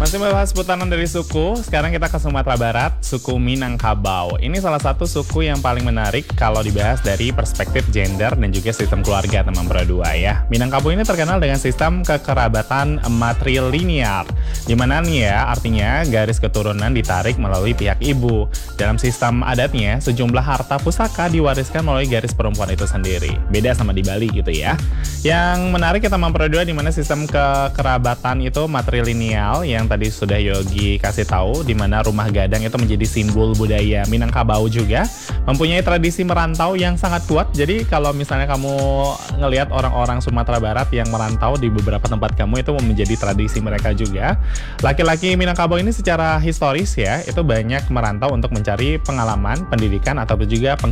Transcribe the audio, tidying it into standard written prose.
Masih membahas putaran dari suku, sekarang kita ke Sumatera Barat, suku Minangkabau. Ini salah satu suku yang paling menarik kalau dibahas dari perspektif gender dan juga sistem keluarga teman berdua ya. Minangkabau ini terkenal dengan sistem kekerabatan matrilinear. Dimana nih ya, artinya garis keturunan ditarik melalui pihak ibu. Dalam sistem adatnya, sejumlah harta pusaka diwariskan melalui garis perempuan itu sendiri. Beda sama di Bali gitu ya. Yang menarik kita memperdua di mana sistem kekerabatan itu matrilineal yang tadi sudah Yogi kasih tahu, di mana rumah gadang itu menjadi simbol budaya Minangkabau juga, mempunyai tradisi merantau yang sangat kuat. Jadi kalau misalnya kamu ngelihat orang-orang Sumatera Barat yang merantau di beberapa tempat kamu, itu menjadi tradisi mereka juga. Laki-laki Minangkabau ini secara historis ya, itu banyak merantau untuk mencari pengalaman, pendidikan, atau juga